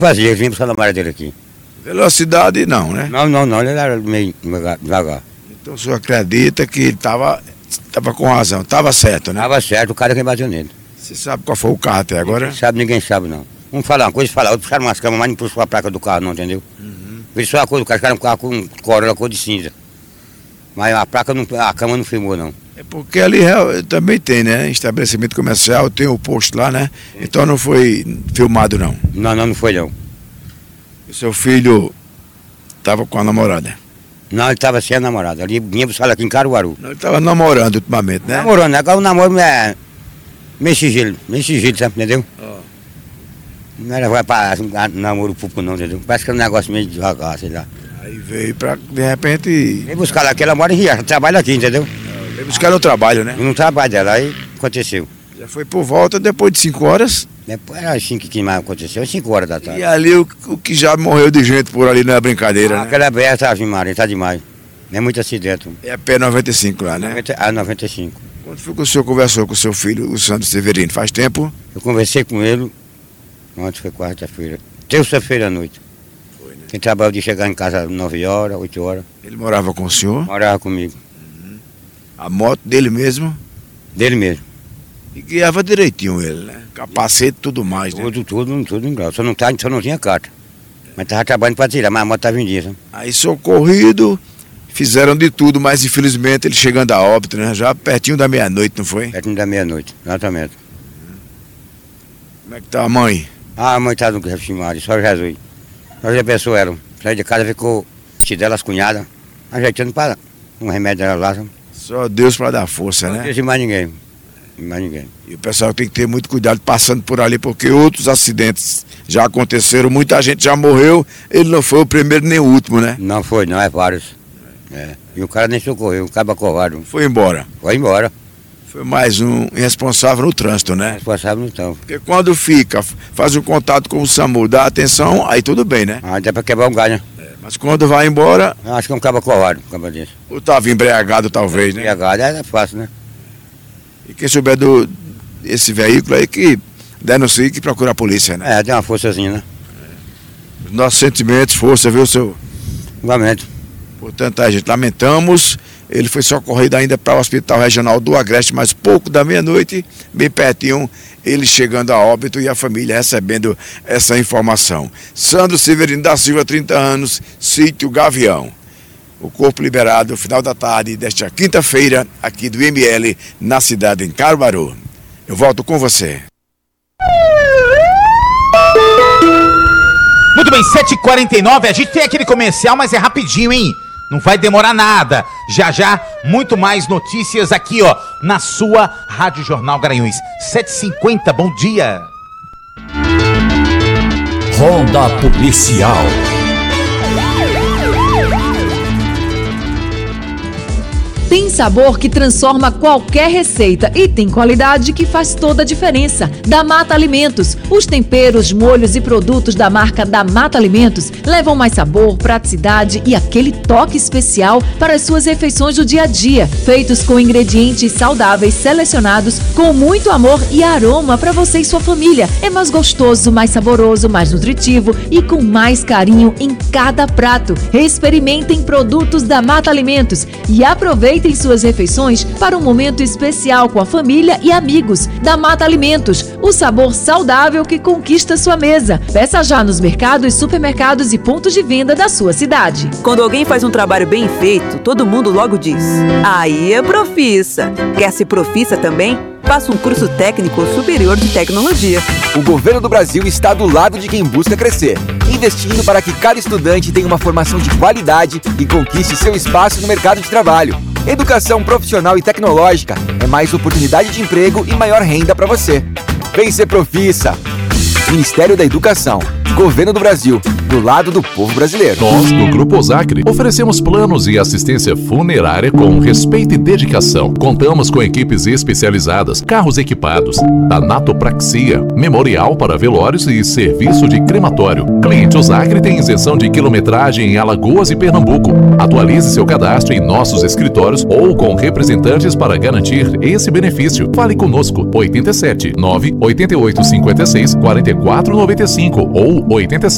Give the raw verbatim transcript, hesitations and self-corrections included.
Fazia, ele vinha buscar a namorada dele aqui. Velocidade não, né? Não, não, não, ele era meio devagar. Então o senhor acredita que ele estava tava com razão, estava certo, né? Tava certo, o cara que bateu nele. Você sabe qual foi o carro até agora? Ninguém sabe, ninguém sabe não. Um fala uma coisa, fala outra, puxaram umas camas, mas não puxou a placa do carro não, entendeu? Uhum. Viu só a coisa, o cara era um carro com Corolla cor de cinza. Mas a placa, não, a cama não filmou não. É porque ali também tem, né? Estabelecimento comercial, tem o posto lá, né? Sim. Então não foi filmado não? Não, não, não foi não. O seu filho estava com a namorada? Não, ele estava sem a namorada, ele vinha buscar ela aqui em Caruaru. Não, ele estava namorando ultimamente, né? Namorando, agora o namoro é meio sigilo, meio sigilo, sabe, entendeu? Oh. Não era vai para namoro público não, entendeu? Parece que é um negócio meio devagar, sei lá. Aí veio pra, de repente... Veio buscar ela aqui, ela mora em Riacho, trabalha aqui, entendeu? Veio buscar no trabalho, né? No trabalho dela, aí aconteceu. Já foi por volta depois de cinco horas? Depois era cinco que mais aconteceu, cinco horas da tarde. E ali o, o que já morreu de gente por ali não é brincadeira, ah, né? Aquela B R tá, Maria, tá demais. Não é muito acidente. É a P noventa e cinco lá, né? noventa, a noventa e cinco. Quando foi que o senhor conversou com o seu filho, o Sandro Severino? Faz tempo? Eu conversei com ele, ontem foi quarta-feira, terça-feira à noite. Foi, né? Quem trabalhou de chegar em casa às nove horas, oito horas. Ele morava com o senhor? Morava comigo. Uhum. A moto dele mesmo? Dele mesmo. E guiava direitinho ele, né? Capacete e tudo mais, né? Tudo, tudo, tudo em grau. Só não, tá, só não tinha carta. Mas estava trabalhando para tirar, mas a moto estava em dia, sabe? Aí socorrido, fizeram de tudo, mas infelizmente ele chegando a óbito, né? Já pertinho da meia-noite, não foi? Pertinho da meia-noite, exatamente. Como é que tá a mãe? Ah, a mãe tá no Grafimari, só Jesus. Nós já pensou ela. Saiu de casa, ficou tia dela, as cunhadas, ajeitando para um remédio dela lá, sabe? Só Deus para dar força, né? Não disse mais ninguém. Mais ninguém. E o pessoal tem que ter muito cuidado passando por ali, porque outros acidentes já aconteceram, muita gente já morreu, ele não foi o primeiro nem o último, né? Não foi, não, é vários. É. E o cara nem socorreu, o cara covarde. Foi embora? Foi embora. Foi mais um irresponsável no trânsito, né? Responsável no trânsito. Porque quando fica, faz um contato com o SAMU, dá atenção, aí tudo bem, né? Ah, dá pra quebrar um galho, né? É, mas quando vai embora... Eu acho que é um cabo covarde, um cabo desse. Ou estava embriagado, talvez, né? Embriagado é fácil, né? E quem souber do, desse veículo aí que denuncia e que procura a polícia, né? É, tem uma forçazinha, né? É. Os nossos sentimentos, força, viu, seu? Igualmente. Portanto, a gente lamentamos, ele foi socorrido ainda para o Hospital Regional do Agreste, mas pouco da meia-noite, bem pertinho, ele chegando a óbito e a família recebendo essa informação. Sandro Severino da Silva, trinta anos, sítio Gavião. O corpo liberado no final da tarde desta quinta-feira, aqui do M L, na cidade de Caruaru. Eu volto com você. Muito bem, sete e quarenta e nove, a gente tem aquele comercial, mas é rapidinho, hein? Não vai demorar nada. Já já, muito mais notícias aqui, ó, na sua Rádio Jornal Garanhuns. sete e cinquenta, bom dia. Ronda Policial. Tem sabor que transforma qualquer receita e tem qualidade que faz toda a diferença. Da Mata Alimentos. Os temperos, molhos e produtos da marca da Mata Alimentos levam mais sabor, praticidade e aquele toque especial para as suas refeições do dia a dia. Feitos com ingredientes saudáveis selecionados com muito amor e aroma para você e sua família. É mais gostoso, mais saboroso, mais nutritivo e com mais carinho em cada prato. Experimentem produtos da Mata Alimentos e aproveitem em suas refeições para um momento especial com a família e amigos. Da Mata Alimentos, o sabor saudável que conquista sua mesa. Peça já nos mercados, supermercados e pontos de venda da sua cidade. Quando alguém faz um trabalho bem feito, todo mundo logo diz: aí é profissa. Quer ser profissa também? Faça um curso técnico superior de tecnologia. O governo do Brasil está do lado de quem busca crescer, investindo para que cada estudante tenha uma formação de qualidade e conquiste seu espaço no mercado de trabalho. Educação profissional e tecnológica é mais oportunidade de emprego e maior renda para você. Vem ser profissa. Ministério da Educação, Governo do Brasil, do lado do povo brasileiro. Nós, do Grupo Osacre, oferecemos planos e assistência funerária com respeito e dedicação. Contamos com equipes especializadas, carros equipados, tanatopraxia, memorial para velórios e serviço de crematório. Cliente Osacre tem isenção de quilometragem em Alagoas e Pernambuco. Atualize seu cadastro em nossos escritórios ou com representantes para garantir esse benefício. Fale conosco, oito sete nove oito oito cinco seis quatro quatro nove cinco ou oito sete